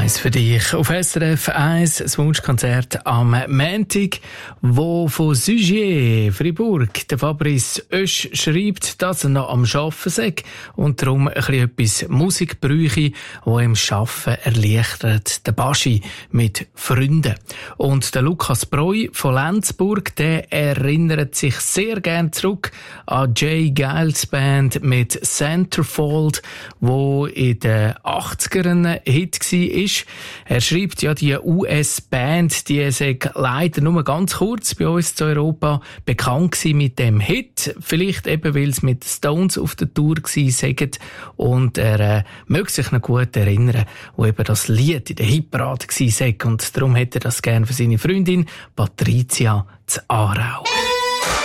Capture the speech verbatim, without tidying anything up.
eins für dich. Auf S R F eins das Wunschkonzert am Montag, wo von Sugier, Fribourg, der Fabrice Oesch schreibt, dass er noch am Arbeiten sei und darum ein bisschen etwas Musik bräuchte, die ihm das Arbeiten erleichtert. Der Baschi mit Freunden. Und der Lukas Breu von Lenzburg, der erinnert sich sehr gern zurück an Jay Giles Band mit Centerfold, wo in den achtzigern ein Hit war. Er schreibt, ja, die U S-Band, die sei leider nur ganz kurz bei uns zu Europa bekannt gewesen mit dem Hit. Vielleicht eben, weil es mit Stones auf der Tour gewesen sei. Und er äh, möge sich noch gut erinnern, wo eben das Lied in der Hitparade gewesen sei. Und darum hätte er das gerne für seine Freundin Patricia zu Aarau.